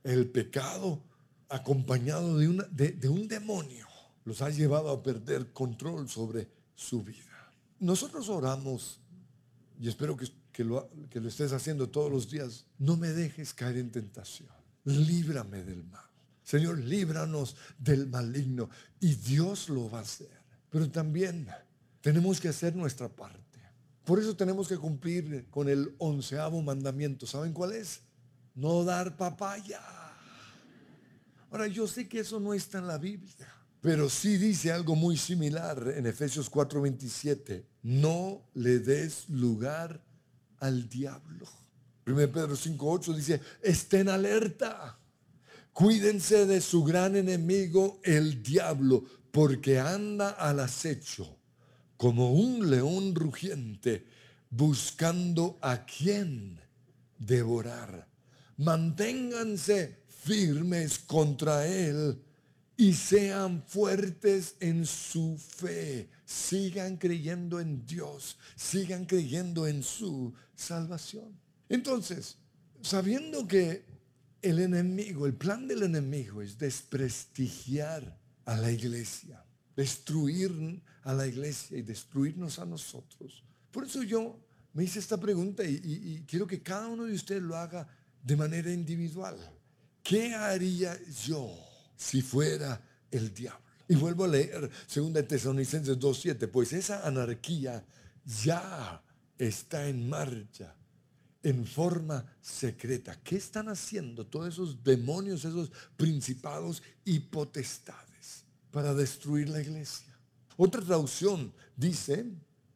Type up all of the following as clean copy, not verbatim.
El pecado, acompañado de un demonio, los ha llevado a perder control sobre su vida. Nosotros oramos, y espero que lo estés haciendo todos los días. No me dejes caer en tentación. Líbrame del mal. Señor, líbranos del maligno. Y Dios lo va a hacer. Pero también tenemos que hacer nuestra parte. Por eso tenemos que cumplir con el 11º mandamiento. ¿Saben cuál es? No dar papaya. Ahora, yo sé que eso no está en la Biblia, pero sí dice algo muy similar en Efesios 4:27. No le des lugar al diablo. 1 Pedro 5:8 dice, estén alerta. Cuídense de su gran enemigo, el diablo, porque anda al acecho como un león rugiente, buscando a quien devorar. Manténganse firmes contra él y sean fuertes en su fe. Sigan creyendo en Dios, sigan creyendo en su salvación. Entonces, sabiendo que el enemigo, el plan del enemigo es desprestigiar a la iglesia, destruir a la iglesia y destruirnos a nosotros. Por eso yo me hice esta pregunta y quiero que cada uno de ustedes lo haga de manera individual. ¿Qué haría yo si fuera el diablo? Y vuelvo a leer 2 Tesalonicenses 2:7, pues esa anarquía ya está en marcha en forma secreta. ¿Qué están haciendo todos esos demonios, esos principados y potestades para destruir la iglesia? Otra traducción dice,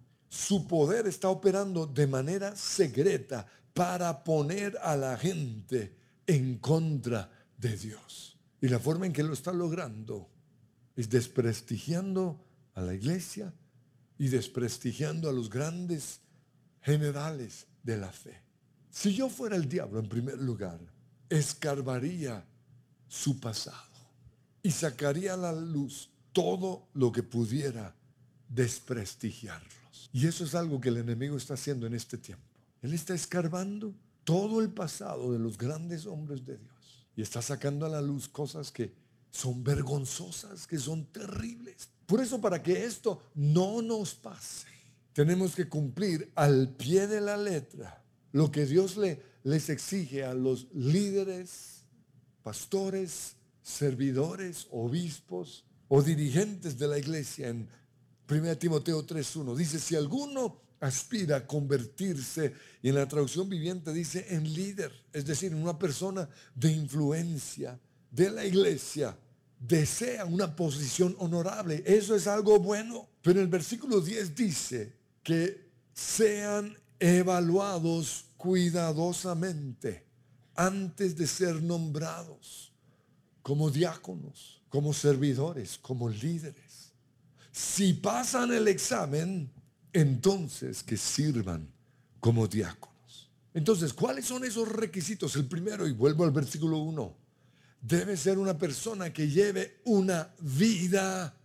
su poder está operando de manera secreta para poner a la gente en contra de Dios. Y la forma en que lo está logrando es desprestigiando a la iglesia y desprestigiando a los grandes generales de la fe. Si yo fuera el diablo, en primer lugar, escarbaría su pasado y sacaría a la luz todo lo que pudiera desprestigiarlos. Y eso es algo que el enemigo está haciendo en este tiempo. Él está escarbando todo el pasado de los grandes hombres de Dios y está sacando a la luz cosas que son vergonzosas, que son terribles. Por eso, para que esto no nos pase, tenemos que cumplir al pie de la letra lo que Dios les exige a los líderes, pastores, servidores, obispos o dirigentes de la iglesia. En 1 Timoteo 3:1 dice, si alguno aspira a convertirse, y en la traducción viviente dice en líder, es decir, en una persona de influencia de la iglesia, desea una posición honorable. Eso es algo bueno. Pero el versículo 10 dice que sean evaluados cuidadosamente antes de ser nombrados como diáconos, como servidores, como líderes. Si pasan el examen, entonces que sirvan como diáconos. Entonces, ¿cuáles son esos requisitos? El primero, y vuelvo al versículo 1, debe ser una persona que lleve una vida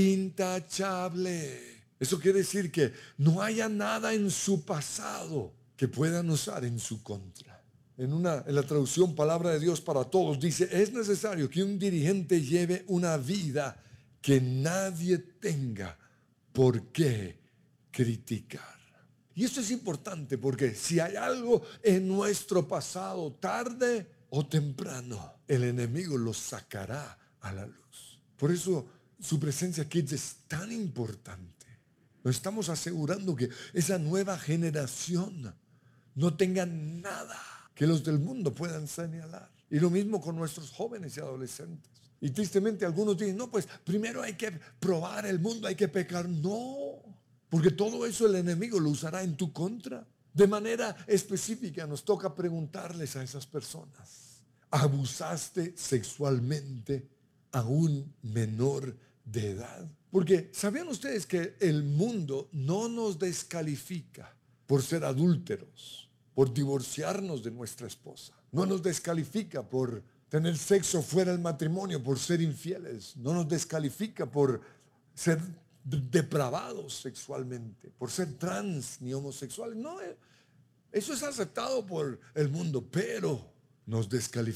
intachable. Eso quiere decir que no haya nada en su pasado que puedan usar en su contra. En la traducción Palabra de Dios para Todos dice, es necesario que un dirigente lleve una vida que nadie tenga por qué criticar. Y esto es importante porque si hay algo en nuestro pasado, tarde o temprano, el enemigo lo sacará a la luz. Por eso su presencia aquí es tan importante. Nos estamos asegurando que esa nueva generación no tenga nada que los del mundo puedan señalar. Y lo mismo con nuestros jóvenes y adolescentes. Y tristemente algunos dicen, no, pues primero hay que probar el mundo, hay que pecar. No, porque todo eso el enemigo lo usará en tu contra. De manera específica nos toca preguntarles a esas personas, ¿abusaste sexualmente a un menor de edad? Porque ¿sabían ustedes que el mundo no nos descalifica por ser adúlteros, por divorciarnos de nuestra esposa? No nos descalifica por tener sexo fuera del matrimonio, por ser infieles. No nos descalifica por ser depravados sexualmente, por ser trans ni homosexuales. No, eso es aceptado por el mundo, pero nos descalifica